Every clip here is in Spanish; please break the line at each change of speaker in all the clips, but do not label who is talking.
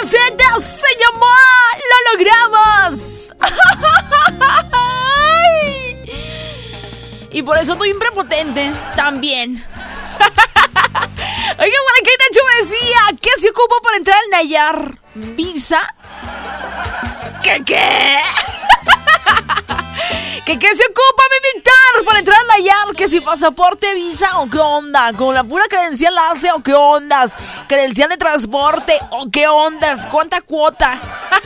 Z se llamó Lo Logramos. Y por eso estoy prepotente también. Oiga, por aquí Nacho me decía, ¿qué se ocupa para entrar al Nayar? ¿Visa? ¿Qué? ¿Qué se ocupa militar para entrar al Nayar? ¿Que si pasaporte, visa o qué onda? ¿Con la pura credencial ACE o qué ondas? ¿Credencial de transporte o qué ondas? ¿Cuánta cuota?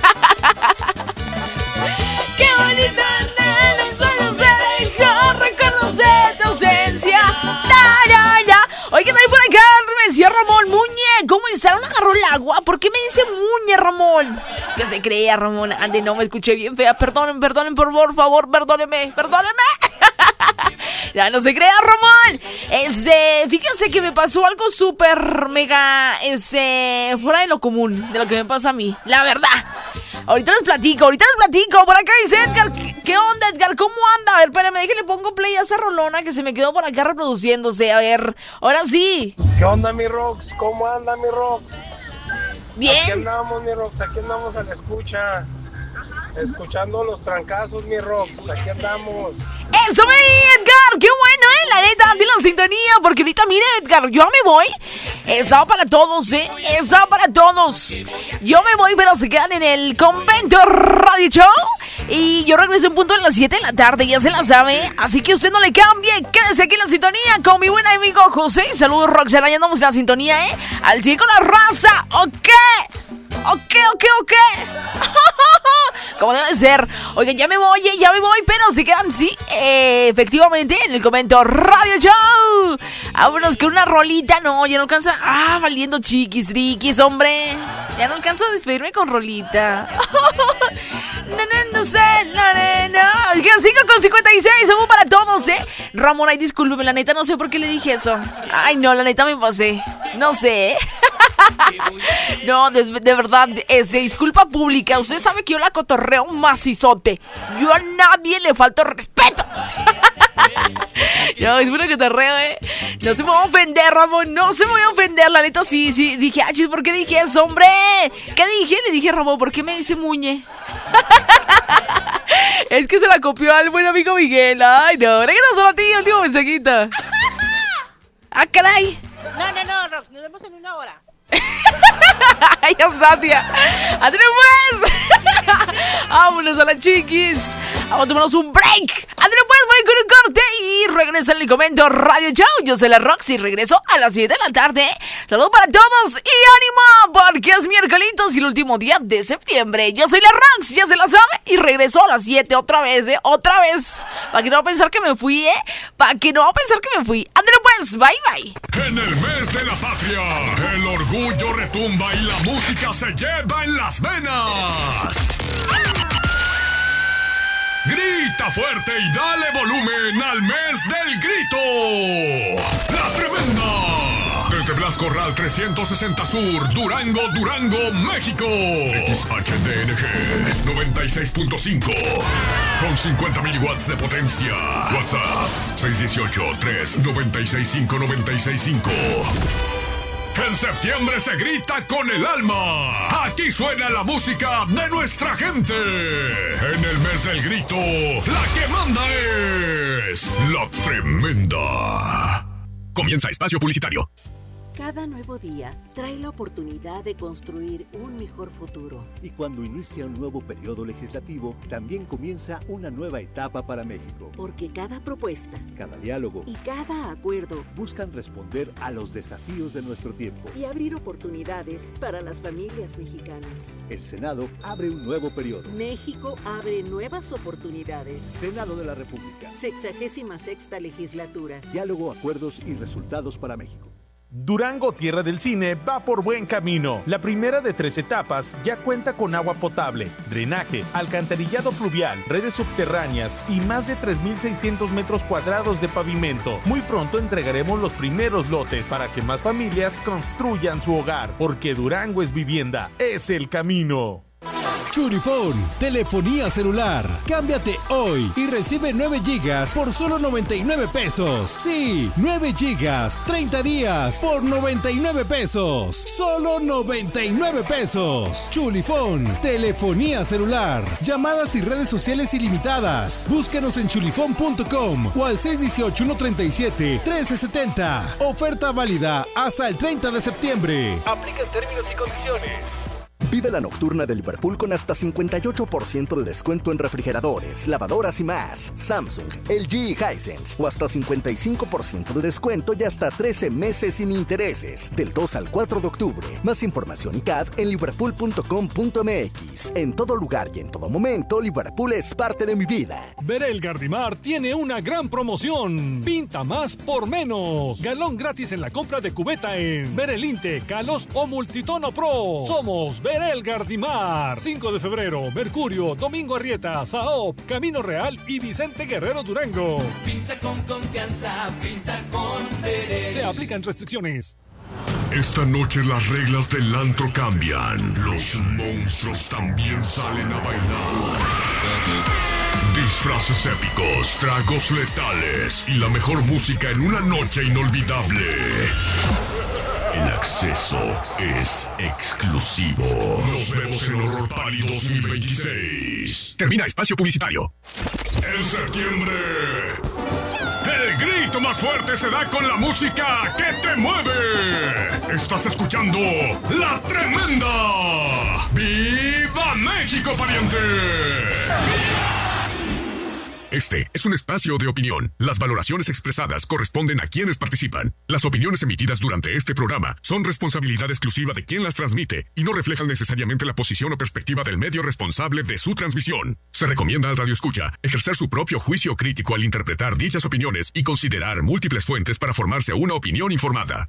¡Qué bonito! No se dejó reconocer tu ausencia. Oye, también por acá me decía Ramón, Muñe, ¿cómo está? ¿No agarró el agua? ¿Por qué me dice Muñe, Ramón? ¿Qué se creía, Ramón? Ande, no me escuché bien fea. Perdonen, por favor, perdónenme. Ya no se crea, Ramón. Fíjense que me pasó algo súper mega, fuera de lo común, de lo que me pasa a mí, la verdad. Ahorita les platico. Por acá dice Edgar, ¿qué onda, Edgar? ¿Cómo anda? A ver, espérame, déjale pongo play a esa rolona que se me quedó por acá reproduciéndose. A ver, ahora sí.
¿Qué onda, mi Rox? ¿Cómo anda, mi Rox?
Bien.
Aquí andamos, mi Rox, aquí andamos a la escucha. Escuchando los trancazos, mi Rox, aquí andamos.
¡Eso, mi Edgar! ¡Qué bueno, la neta! Dile la sintonía, porque ahorita, mire, Edgar, yo me voy. Estaba para todos, estaba para todos. Yo me voy, pero se quedan en el Convento Radio Show. Y yo regreso en punto a las 7 de la tarde, ya se la sabe. Así que usted no le cambie, quédese aquí en la sintonía con mi buen amigo José. Saludos, Roxana, ya andamos en la sintonía, al 100 con la raza, ¿ok? Como debe ser. Oigan, ya me voy, pero se quedan, sí, efectivamente, en el Convento Radio Show. Vámonos con una rolita. No, ya no alcanza. Valiendo triquis, hombre. Ya no alcanzo a despedirme con rolita. No sé, no. Oigan, 5:56, somos para todos, Ramón, ay, discúlpeme, la neta, no sé por qué le dije eso. Ay, no, la neta me pasé. No sé, No, de verdad, disculpa pública. Usted sabe que yo la cotorreo un macizote. Yo a nadie le falto respeto. No, es puro cotorreo, No se me va a ofender, Ramón. No se me voy a ofender, la neta, sí. Dije, chis, ¿por qué dije eso, hombre? ¿Qué dije? Le dije, Ramón, ¿por qué me dice Muñe? Es que se la copió al buen amigo Miguel. Ay, no, regresamos solo a ti, último mensajito. Caray.
No, Rox, nos vemos en una hora.
Ay, Satia. ¡Andrés, pues! Vámonos a las chiquis. Vamos a tomarnos un break. Andrés, pues, voy con un corte y regreso al Convento Radio Show. Yo soy la Roxy, regreso a las 7 de la tarde. Saludos para todos y ánimo, porque es miércoles y el último día de septiembre. Yo soy la Roxy, ya se la sabe, y regreso a las 7 otra vez, otra vez. Para que no va a pensar que me fui, Andrés, pues, bye.
En el mes de la patria, el orgullo retumba y la música se lleva en las venas. Grita fuerte y dale volumen al mes del grito. La Tremenda. Desde Blasco Corral 360 Sur, Durango, México. XHDNG 96.5. Con 50,000 watts de potencia. WhatsApp 618-396-5965. En septiembre se grita con el alma. Aquí suena la música de nuestra gente. En el mes del grito, la que manda es La Tremenda. Comienza espacio publicitario.
Cada nuevo día trae la oportunidad de construir un mejor futuro.
Y cuando inicia un nuevo periodo legislativo, también comienza una nueva etapa para México.
Porque cada propuesta,
cada diálogo
y cada acuerdo
buscan responder a los desafíos de nuestro tiempo
y abrir oportunidades para las familias mexicanas.
El Senado abre un nuevo periodo.
México abre nuevas oportunidades.
Senado de la República.
66ª legislatura.
Diálogo, acuerdos y resultados para México.
Durango, tierra del cine, va por buen camino. La primera de 3 etapas ya cuenta con agua potable, drenaje, alcantarillado pluvial, redes subterráneas y más de 3,600 metros cuadrados de pavimento. Muy pronto entregaremos los primeros lotes para que más familias construyan su hogar, porque Durango es vivienda, es el camino.
Chulifón, telefonía celular. Cámbiate hoy y recibe 9 gigas por solo 99 pesos. Sí, 9 gigas, 30 días por 99 pesos. Solo 99 pesos. Chulifón, telefonía celular. Llamadas y redes sociales ilimitadas. Búscanos en chulifón.com o al 618-137-1370. Oferta válida hasta el 30 de septiembre. Aplican términos y condiciones.
Vive la nocturna de Liverpool con hasta 58% de descuento en refrigeradores, lavadoras y más. Samsung, LG y Hisense. O hasta 55% de descuento y hasta 13 meses sin intereses. Del 2 al 4 de octubre. Más información y CAD en liverpool.com.mx. En todo lugar y en todo momento, Liverpool es parte de mi vida.
Verel Gardimar tiene una gran promoción. Pinta más por menos. Galón gratis en la compra de cubeta en Verelinte, Calos o Multitono Pro. Somos Verel Gardimar. 5 de febrero, Mercurio, Domingo Arrieta, Saop, Camino Real y Vicente Guerrero Durango.
Pinta con confianza, pinta con Verel.
Se aplican restricciones.
Esta noche las reglas del antro cambian. Los monstruos también salen a bailar. Disfraces épicos, tragos letales y la mejor música en una noche inolvidable. El acceso es exclusivo. Nos vemos en Horror Party 2026. Termina espacio publicitario. En septiembre, el grito más fuerte se da con la música que te mueve. Estás escuchando La Tremenda. ¡Viva México, pariente! Este es un espacio de opinión. Las valoraciones expresadas corresponden a quienes participan. Las opiniones emitidas durante este programa son responsabilidad exclusiva de quien las transmite y no reflejan necesariamente la posición o perspectiva del medio responsable de su transmisión. Se recomienda al radioescucha ejercer su propio juicio crítico al interpretar dichas opiniones y considerar múltiples fuentes para formarse una opinión informada.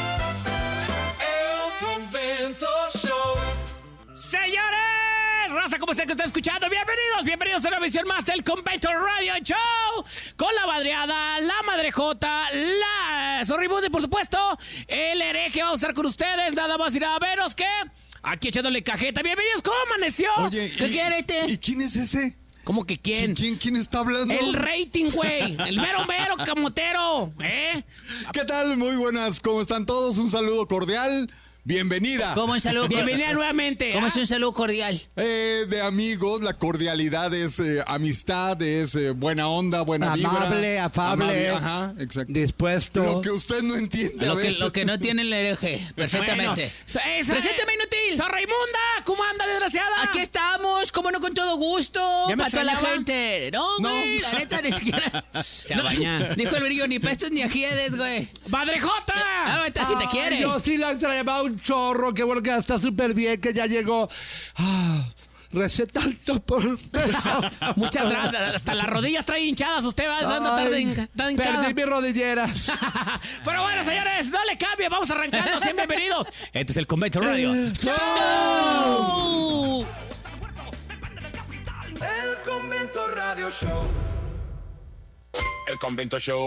El Convento Show.
Señores, raza, ¿cómo están que están escuchando? Bienvenidos a una visión más del Convento Radio Show. Con la Madreada, la Madrejota, la Sorribundi, por supuesto. El hereje va a estar con ustedes, nada más y nada menos que aquí echándole cajeta. Bienvenidos, ¿cómo amaneció?
Oye,
¿Qué quiere?
¿Y quién es ese?
¿Cómo que quién?
¿Quién está hablando?
El rating, güey. El mero camotero, ¿eh?
¿Qué tal? Muy buenas, ¿cómo están todos? Un saludo cordial. Bienvenida.
¿Cómo un saludo? Bienvenida nuevamente. ¿Cómo es un saludo cordial?
De amigos, la cordialidad es amistad, es buena onda, buena vibra.
Afable.
Ajá, exacto.
Dispuesto.
Lo que usted no entiende a veces.
Lo que no tiene el hereje, perfectamente. Bueno, ¡preséntame, inútil! ¡Sor Raimunda! ¿Cómo anda, desgraciada? Aquí estamos, como no, con todo gusto. Para toda la gente. No, güey, la neta, ni siquiera. Se baña. Dijo el brillo, ni pestes ni ajiedes, güey. ¡Madrejota! Ahorita sí te quiere.
Yo sí la extrañaba un chorro, qué bueno que está súper bien, que ya llegó. Recetando por usted.
Muchas gracias. Hasta las rodillas trae hinchadas. Usted va dando tarde.
Perdí mis rodilleras.
Pero bueno, señores, no le cambie. Vamos arrancando. Sean bienvenidos. Este es el Convento Radio.
¡Show! El Convento Radio Show.
El Convento Show.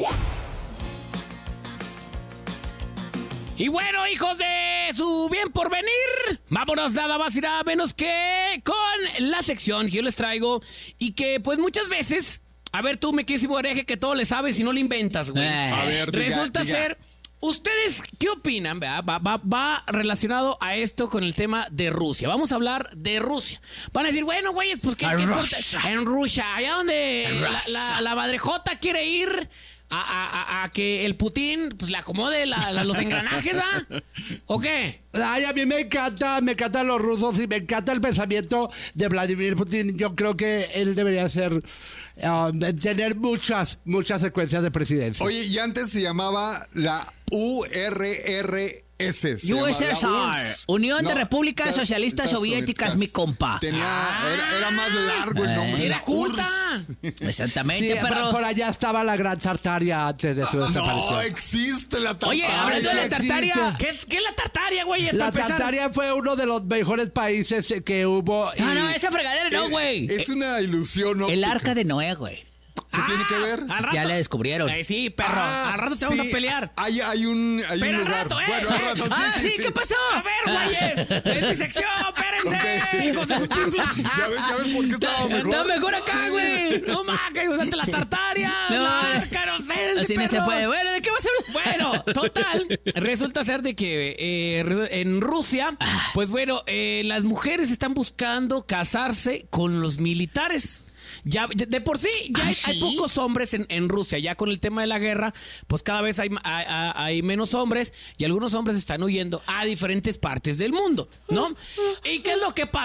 Y bueno, hijos de su bien por venir, vámonos nada más y nada menos que con la sección que yo les traigo y que pues muchas veces, a ver tú, me quisimo hereje, que todo le sabes y no le inventas, güey.
A ver,
resulta ser, ¿ustedes qué opinan? Va relacionado a esto con el tema de Rusia. Vamos a hablar de Rusia. Van a decir, bueno, güeyes, pues ¿qué importa? En Rusia, allá donde la madrejota quiere ir a que el Putin pues le acomode los engranajes, ¿va? ¿O qué?
Ay, a mí me encantan los rusos y me encanta el pensamiento de Vladimir Putin. Yo creo que él debería tener muchas secuencias de presidencia.
Oye, y antes se llamaba la URSS.
USSR, Unión de Repúblicas Socialistas Soviéticas, mi compa.
Era más largo el nombre.
Era culta. Exactamente,
sí,
perro.
Por allá estaba la Gran Tartaria antes de su desaparición.
No existe la Tartaria.
Oye, hablando de la Tartaria, ¿qué es la Tartaria, güey?
La Tartaria fue uno de los mejores países que hubo.
No, esa fregadera no, güey.
Es una ilusión, ¿no?
El arca de Noé, güey.
¿Qué tiene que ver?
Ya la descubrieron. Sí, perro. Al rato te vamos a pelear.
Hay un lugar.
Bueno,
al rato,
sí, ¿qué pasó? A ver, güeyes. Es mi sección, espérense.
¡Agárrense! ¡Hijos de su pinfla!
Ya ves por qué estaba mejor.
Está mejor acá, güey. No más, que usate la tartaria. No, espérense,
así no se puede. Bueno, ¿de qué vas a
hablar? Bueno, total. Resulta ser de que en Rusia, pues bueno, las mujeres están buscando casarse con los militares. Ya de por sí ya hay pocos hombres en Rusia. Ya con el tema de la guerra, pues cada vez hay menos hombres y algunos hombres están huyendo a diferentes partes del mundo, ¿no? ¿Y qué es lo que pasa?